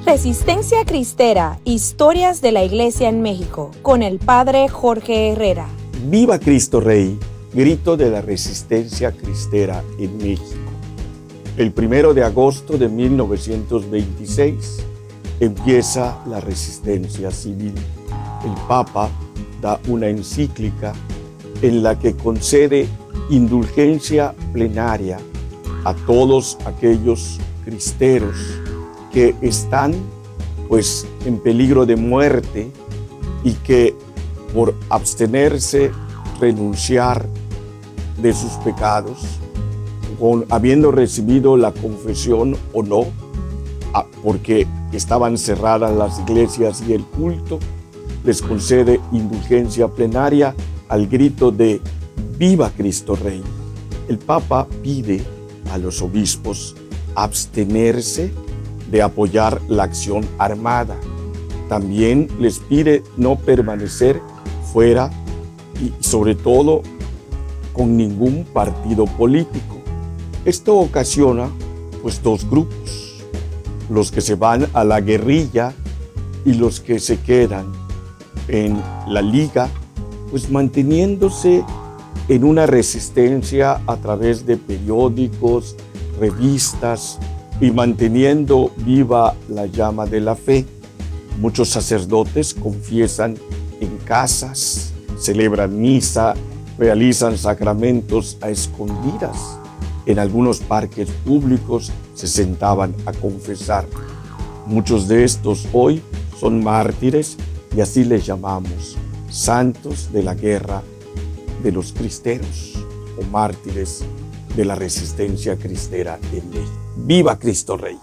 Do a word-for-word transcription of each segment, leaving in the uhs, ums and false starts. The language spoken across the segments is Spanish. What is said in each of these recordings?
Resistencia Cristera, historias de la Iglesia en México, con el Padre Jorge Herrera. ¡Viva Cristo Rey! Grito de la resistencia cristera en México. El primero de agosto de mil novecientos veintiséis empieza la resistencia civil. El Papa da una encíclica en la que concede indulgencia plenaria a todos aquellos cristeros que están pues en peligro de muerte y que por abstenerse, renunciar de sus pecados, con, habiendo recibido la confesión o no, a, porque estaban cerradas las iglesias y el culto, les concede indulgencia plenaria al grito de ¡Viva Cristo Rey! El Papa pide a los obispos abstenerse de apoyar la acción armada. También les pide no permanecer fuera y sobre todo con ningún partido político. Esto ocasiona pues dos grupos, los que se van a la guerrilla y los que se quedan en la liga, pues manteniéndose en una resistencia a través de periódicos, revistas, y manteniendo viva la llama de la fe. Muchos sacerdotes confiesan en casas, celebran misa, realizan sacramentos a escondidas. En algunos parques públicos se sentaban a confesar. Muchos de estos hoy son mártires y así les llamamos, santos de la guerra de los cristeros o mártires de la resistencia cristera en México. ¡Viva Cristo Rey!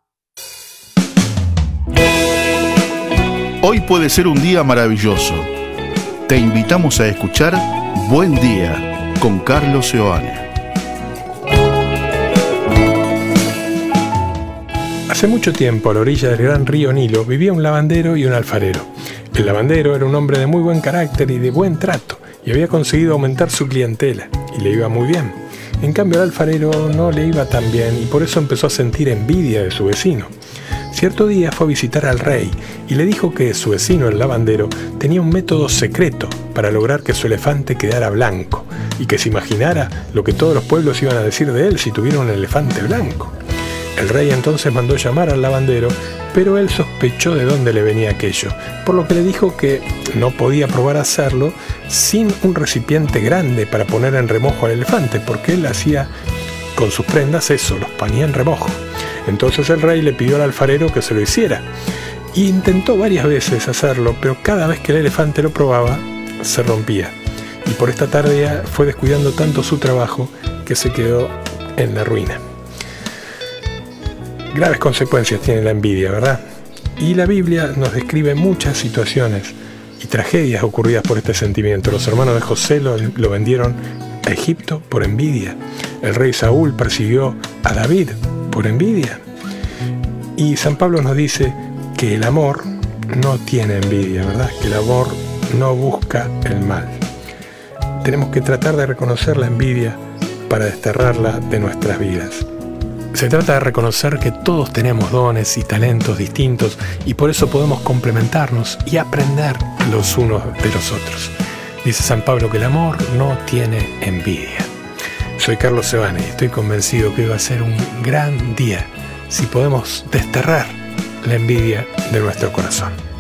Hoy puede ser un día maravilloso. Te invitamos a escuchar Buen Día con Carlos Seoane. Hace mucho tiempo, a la orilla del gran río Nilo, vivía un lavandero y un alfarero. El lavandero era un hombre de muy buen carácter y de buen trato, y había conseguido aumentar su clientela, y le iba muy bien. En cambio, al alfarero no le iba tan bien y por eso empezó a sentir envidia de su vecino. Cierto día fue a visitar al rey y le dijo que su vecino, el lavandero, tenía un método secreto para lograr que su elefante quedara blanco y que se imaginara lo que todos los pueblos iban a decir de él si tuviera un elefante blanco. El rey entonces mandó llamar al lavandero, pero él sospechó de dónde le venía aquello, por lo que le dijo que no podía probar a hacerlo sin un recipiente grande para poner en remojo al elefante, porque él hacía con sus prendas eso, los ponía en remojo. Entonces el rey le pidió al alfarero que se lo hiciera, e intentó varias veces hacerlo, pero cada vez que el elefante lo probaba, se rompía. Y por esta tardía fue descuidando tanto su trabajo que se quedó en la ruina. Graves consecuencias tiene la envidia, ¿verdad? Y la Biblia nos describe muchas situaciones y tragedias ocurridas por este sentimiento. Los hermanos de José lo, lo vendieron a Egipto por envidia. El rey Saúl persiguió a David por envidia. Y San Pablo nos dice que el amor no tiene envidia, ¿verdad? Que el amor no busca el mal. Tenemos que tratar de reconocer la envidia para desterrarla de nuestras vidas. Se trata de reconocer que todos tenemos dones y talentos distintos y por eso podemos complementarnos y aprender los unos de los otros. Dice San Pablo que el amor no tiene envidia. Soy Carlos Seoane y estoy convencido que va a ser un gran día si podemos desterrar la envidia de nuestro corazón.